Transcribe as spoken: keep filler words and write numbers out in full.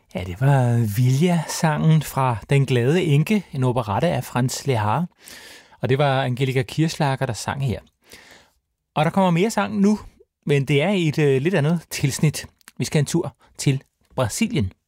Ja, det var Vilja-sangen fra Den glade enke, en operette af Franz Lehár. Og det var Angelika Kirchschlager, der sang her. Og der kommer mere sang nu, men det er i et uh, lidt andet tilsnit. Vi skal en tur til Brasilien.